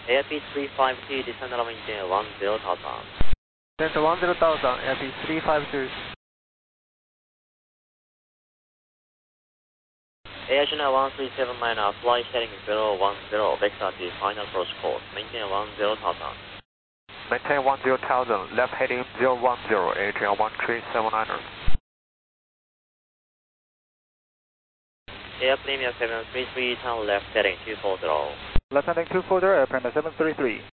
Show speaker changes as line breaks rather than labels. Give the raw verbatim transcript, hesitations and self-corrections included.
A I P three five two, descend and maintain one zero thousand.
Delta one zero thousand, A I P three five two.
A I Channel one three seven nine, uh, flight heading zero one zero, vector to final approach course, maintain one zero thousand.
Maintain one zero thousand, left heading zero one zero, A I Channel one three seven nine.
Air Premier seven three three, turn left heading two four zero.
Left heading two four zero, Air Premier seven three three.